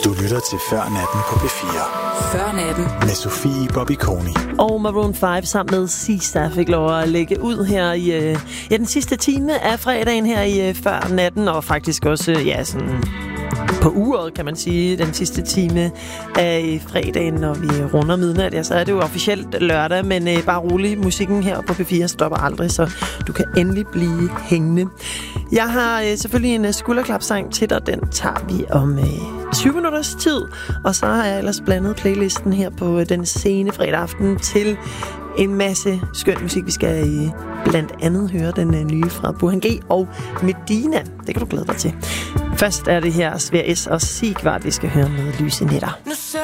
Du lytter til Før Natten på P4. Før Natten. Med Sofie Bobby-Koni. Og Maroon 5 sammen med Sista fik lov at lægge ud her i den sidste time af fredagen her i Før Natten. Og faktisk også, sådan på uret, kan man sige, den sidste time af fredagen, når vi runder midnat. Ja, så er det jo officielt lørdag, men bare rolig. Musikken her på P4 stopper aldrig, så du kan endelig blive hængende. Jeg har selvfølgelig en skulderklapsang til dig. Den tager vi om 20 minutters tid. Og så har jeg ellers blandet playlisten her på den sene fredag aften til en masse skøn musik. Vi skal blandt andet høre den nye fra Burhan G og Medina. Det kan du glæde dig til. Først er det her Sverige S og Sigvard, vi skal høre med Lyse Nætter.